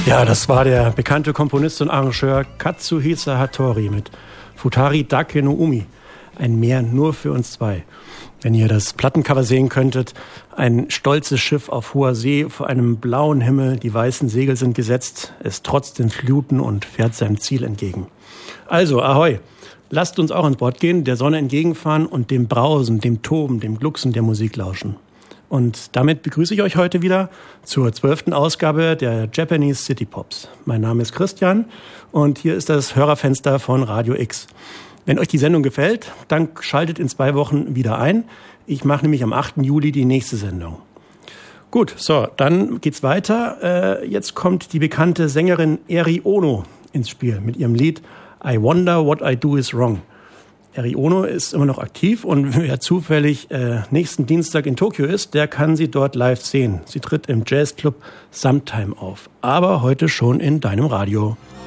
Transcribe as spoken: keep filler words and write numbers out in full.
Ja, das war der bekannte Komponist und Arrangeur Katsuhisa Hattori mit Futari Dake no Umi. Ein Meer nur für uns zwei. Wenn ihr das Plattencover sehen könntet, ein stolzes Schiff auf hoher See vor einem blauen Himmel, die weißen Segel sind gesetzt, es trotzt den Fluten und fährt seinem Ziel entgegen. Also, ahoi, lasst uns auch ans Bord gehen, der Sonne entgegenfahren und dem Brausen, dem Toben, dem Glucksen der Musik lauschen. Und damit begrüße ich euch heute wieder zur zwölften Ausgabe der Japanese City Pops. Mein Name ist Christian und hier ist das Hörerfenster von Radio X. Wenn euch die Sendung gefällt, dann schaltet in zwei Wochen wieder ein. Ich mache nämlich am achten Juli die nächste Sendung. Gut, so, dann geht's weiter. Äh, jetzt kommt die bekannte Sängerin Eri Ono ins Spiel mit ihrem Lied I Wonder What I Do Is Wrong. Eri Ono ist immer noch aktiv und wer zufällig äh, nächsten Dienstag in Tokio ist, der kann sie dort live sehen. Sie tritt im Jazzclub Sometime auf, aber heute schon in deinem Radio.